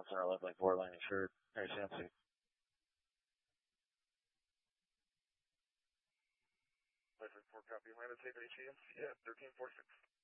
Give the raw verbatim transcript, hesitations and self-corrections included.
Center eleven link four landing assured. Mary Sansi. Life four copy, landed safe at H A M C, yeah, thirteen forty-six.